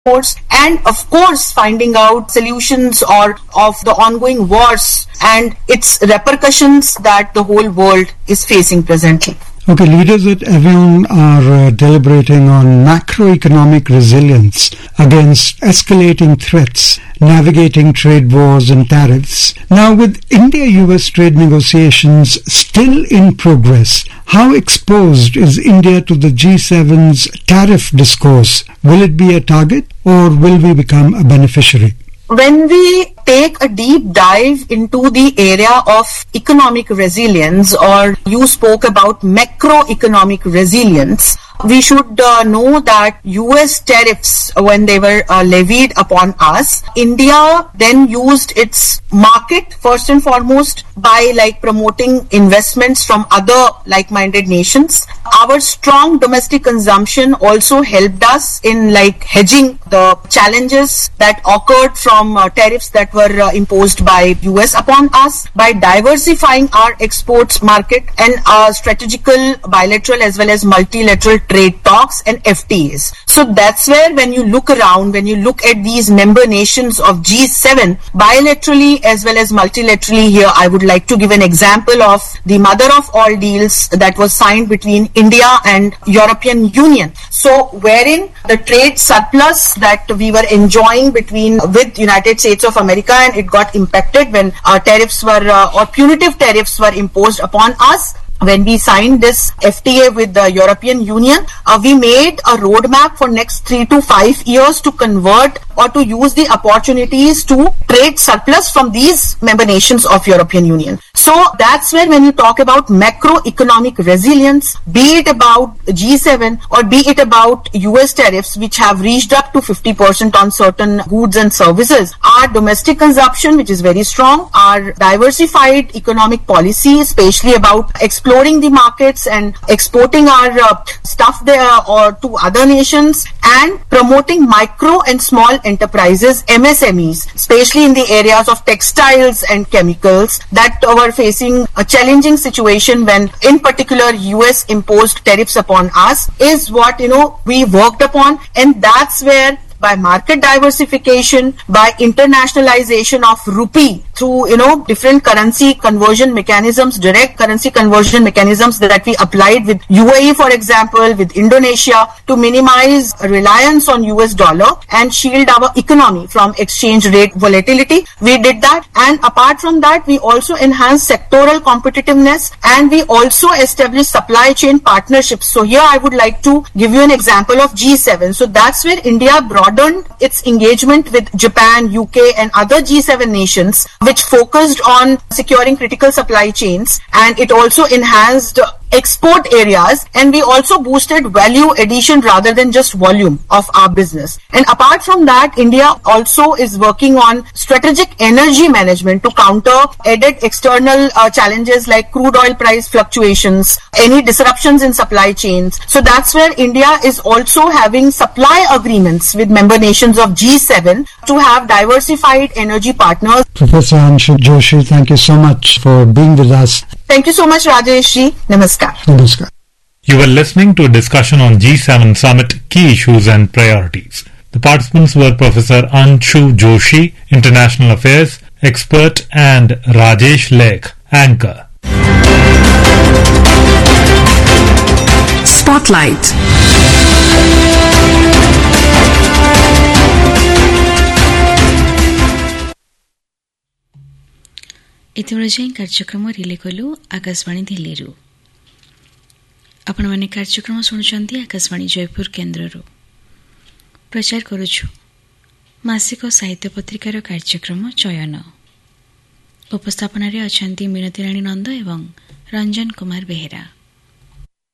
and of course finding out solutions or of the ongoing wars and its repercussions that the whole world is facing presently. Okay, leaders at Evian are deliberating on macroeconomic resilience against escalating threats, navigating trade wars and tariffs. Now, with India-US trade negotiations still in progress, how exposed is India to the G7's tariff discourse? Will it be a target or will we become a beneficiary? When we take a deep dive into the area of economic resilience, or you spoke about macroeconomic resilience, we should know that US tariffs, when they were levied upon us, India then used its market first and foremost by promoting investments from other like-minded nations. Our strong domestic consumption also helped us in hedging the challenges that occurred from tariffs that were imposed by US upon us, by diversifying our exports market and our strategical bilateral as well as multilateral trade talks and FTAs. So that's where when you look around, when you look at these member nations of G7, bilaterally as well as multilaterally, here I would like to give an example of the mother of all deals that was signed between India and European Union. So wherein the trade surplus that we were enjoying with United States of America, and it got impacted when tariffs were or punitive tariffs were imposed upon us. When we signed this FTA with the European Union, we made a roadmap for next 3 to 5 years to convert or to use the opportunities to trade surplus from these member nations of European Union. So that's where when you talk about macroeconomic resilience, be it about G7 or be it about US tariffs, which have reached up to 50% on certain goods and services, our domestic consumption, which is very strong, our diversified economic policy, especially about exploring the markets and exporting our stuff there or to other nations, and promoting micro and small enterprises, MSMEs, especially in the areas of textiles and chemicals that were facing a challenging situation when in particular US imposed tariffs upon us, is what we worked upon. And that's where by market diversification, by internationalization of rupee through different currency conversion mechanisms, direct currency conversion mechanisms that we applied with UAE, for example, with Indonesia, to minimize reliance on US dollar and shield our economy from exchange rate volatility. We did that, and apart from that, we also enhanced sectoral competitiveness and we also established supply chain partnerships. So here I would like to give you an example of G7. So that's where India broadened its engagement with Japan, UK and other G7 nations, which focused on securing critical supply chains, and it also enhanced export areas, and we also boosted value addition rather than just volume of our business. And apart from that, India also is working on strategic energy management to counter added external challenges like crude oil price fluctuations, any disruptions in supply chains. So that's where India is also having supply agreements with member nations of G7 to have diversified energy partners. Professor Anshu Joshi, thank you so much for being with us. Thank you so much, Rajesh ji. Namaskar. Namaskar. You were listening to a discussion on G7 Summit key issues and priorities. The participants were Professor Anshu Joshi, International Affairs expert, and Rajesh Lek, anchor. Spotlight. इतिमধ্যে କାର୍ଯ୍ୟକ୍ରମ relay କଲୁ ଆକାଶବାଣୀ ଦିଲ୍ଲୀରୁ। ଆପଣମାନେ କାର୍ଯ୍ୟକ୍ରମ ଶୁଣୁଛନ୍ତି ଆକାଶବାଣୀ ଜୟପୁର କେନ୍ଦ୍ରରୁ। ପ୍ରଚାର କରୁଛୁ ମାସିକ ସାହିତ୍ୟ ପତ୍ରିକାର କାର୍ଯ୍ୟକ୍ରମ ଚୟନ। ଉପସ୍ଥାପନାରେ ଅଛନ୍ତି ମିନତିରାଣୀ ନନ୍ଦ ଏବଂ ରଞ୍ଜନ କୁମାର ବେହେରା।